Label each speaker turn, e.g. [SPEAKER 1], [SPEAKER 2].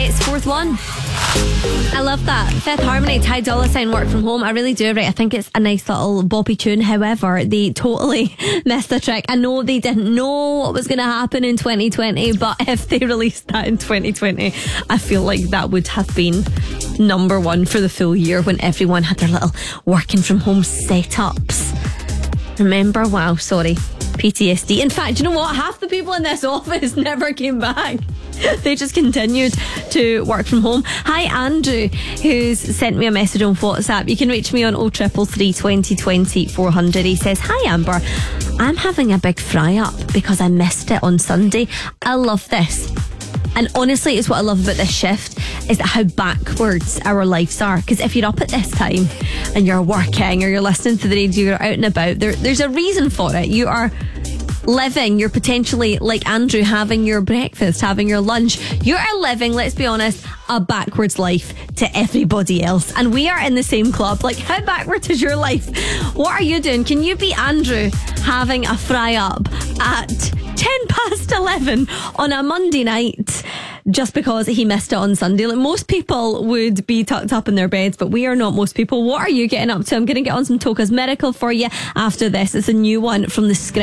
[SPEAKER 1] It's fourth one. I love that. Fifth Harmony, Ty Dolla $ign, Work From Home. I really do, right? I think it's a nice little boppy tune. However, they totally missed the trick. I know they didn't know what was going to happen in 2020, but if they released that in 2020, I feel like that would have been number one for the full year when everyone had their little working from home setups. Remember? Wow, sorry. PTSD. In fact, you know what? Half the people in this office never came back. They just continued to work from home. Hi, Andrew, who's sent me a message on WhatsApp. You can reach me on 0333 2020 400. He says, hi, Amber. I'm having a big fry up because I missed it on Sunday. I love this. And honestly, it's what I love about this shift is how backwards our lives are. Because if you're up at this time and you're working or you're listening to the radio, you're out and about, there's a reason for it. You are living, you're potentially like Andrew, having your breakfast, having your lunch. You are living, let's be honest, a backwards life to everybody else. And we are in the same club. Like, how backwards is your life? What are you doing? Can you be Andrew having a fry up at 11:10 on a Monday night just because he missed it on Sunday? Like, most people would be tucked up in their beds, but we are not most people. What are you getting up to? I'm going to get on some Toca's Miracle for you after this. It's a new one from The Script.